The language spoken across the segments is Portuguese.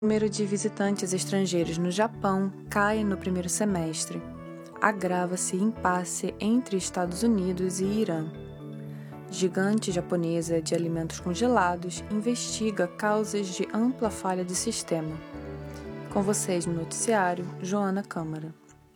O número de visitantes estrangeiros no Japão cai no primeiro semestre. Agrava-se impasse entre Estados Unidos e Irã. Gigante japonesa de alimentos congelados investiga causas de ampla falha de sistema. Com vocês no noticiário, Joana Câmara.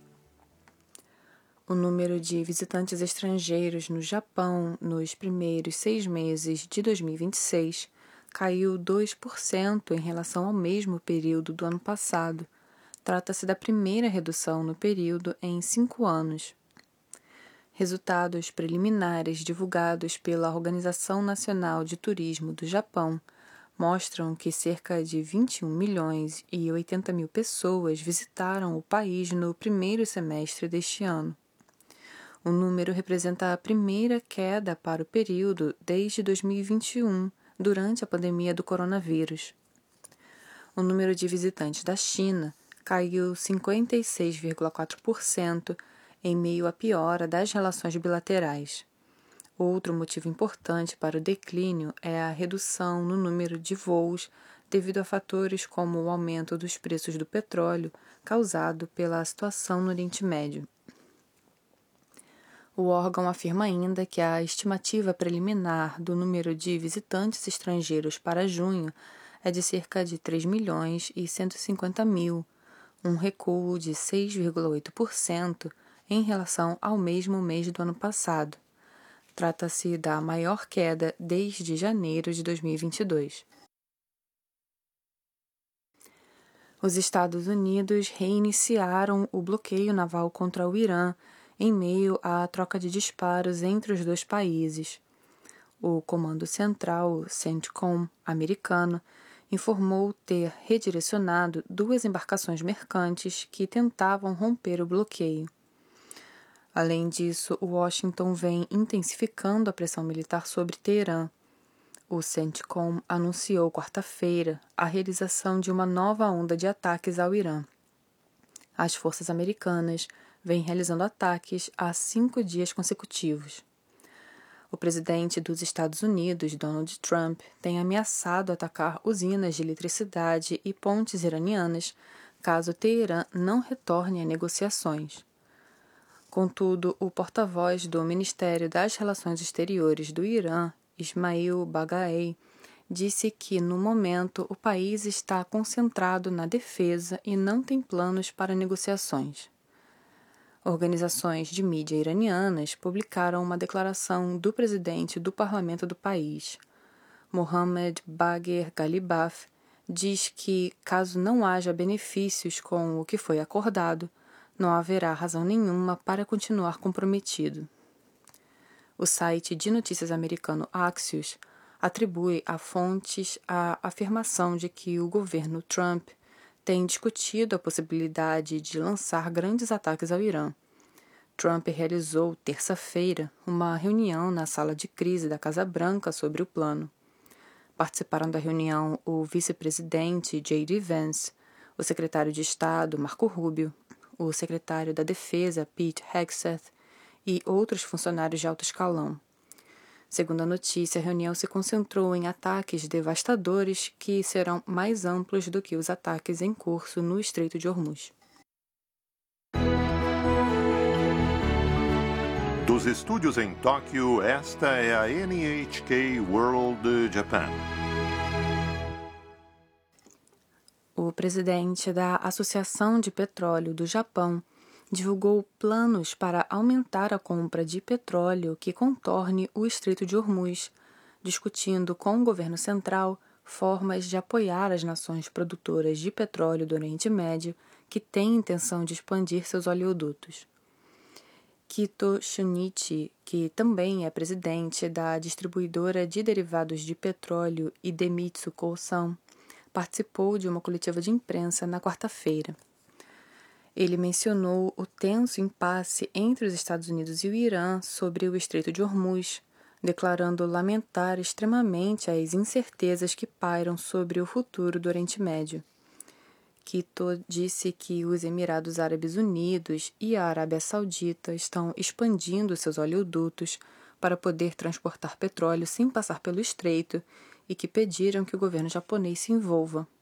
O número de visitantes estrangeiros no Japão nos primeiros 6 meses de 2026 caiu 2% em relação ao mesmo período do ano passado. Trata-se da primeira redução no período em 5 anos. Resultados preliminares divulgados pela Organização Nacional de Turismo do Japão mostram que cerca de 21 milhões e 80 mil pessoas visitaram o país no primeiro semestre deste ano. O número representa a primeira queda para o período desde 2021, durante a pandemia do coronavírus. O número de visitantes da China caiu 56,4% em meio à piora das relações bilaterais. Outro motivo importante para o declínio é a redução no número de voos devido a fatores como o aumento dos preços do petróleo causado pela situação no Oriente Médio. O órgão afirma ainda que a estimativa preliminar do número de visitantes estrangeiros para junho é de cerca de 3 milhões e 150 mil, um recuo de 6,8% em relação ao mesmo mês do ano passado. Trata-se da maior queda desde janeiro de 2022. Os Estados Unidos reiniciaram o bloqueio naval contra o Irã em meio à troca de disparos entre os dois países. O Comando Central, CENTCOM, americano, informou ter redirecionado 2 embarcações mercantes que tentavam romper o bloqueio. Além disso, Washington vem intensificando a pressão militar sobre Teherã. O CENTCOM anunciou quarta-feira a realização de uma nova onda de ataques ao Irã. As forças americanas vêm realizando ataques há 5 dias consecutivos. O presidente dos Estados Unidos, Donald Trump, tem ameaçado atacar usinas de eletricidade e pontes iranianas caso Teherã não retorne a negociações. Contudo, o porta-voz do Ministério das Relações Exteriores do Irã, Ismail Baqai, disse que, no momento, o país está concentrado na defesa e não tem planos para negociações. Organizações de mídia iranianas publicaram uma declaração do presidente do parlamento do país. Mohammad Bagher Ghalibaf diz que, caso não haja benefícios com o que foi acordado, não haverá razão nenhuma para continuar comprometido. O site de notícias americano Axios atribui a fontes a afirmação de que o governo Trump tem discutido a possibilidade de lançar grandes ataques ao Irã. Trump realizou, terça-feira, uma reunião na sala de crise da Casa Branca sobre o plano. Participaram da reunião o vice-presidente J.D. Vance, o secretário de Estado Marco Rubio, o secretário da Defesa Pete Hegseth e outros funcionários de alto escalão. Segundo a notícia, a reunião se concentrou em ataques devastadores que serão mais amplos do que os ataques em curso no Estreito de Hormuz. Dos estúdios em Tóquio, esta é a NHK World Japan. O presidente da Associação de Petróleo do Japão divulgou planos para aumentar a compra de petróleo que contorne o Estreito de Hormuz, discutindo com o governo central formas de apoiar as nações produtoras de petróleo do Oriente Médio que têm intenção de expandir seus oleodutos. Kito Shunichi, que também é presidente da distribuidora de derivados de petróleo Idemitsu Kosan, participou de uma coletiva de imprensa na quarta-feira. Ele mencionou o tenso impasse entre os Estados Unidos e o Irã sobre o Estreito de Hormuz, declarando lamentar extremamente as incertezas que pairam sobre o futuro do Oriente Médio. Kito disse que os Emirados Árabes Unidos e a Arábia Saudita estão expandindo seus oleodutos para poder transportar petróleo sem passar pelo estreito e que pediram que o governo japonês se envolva.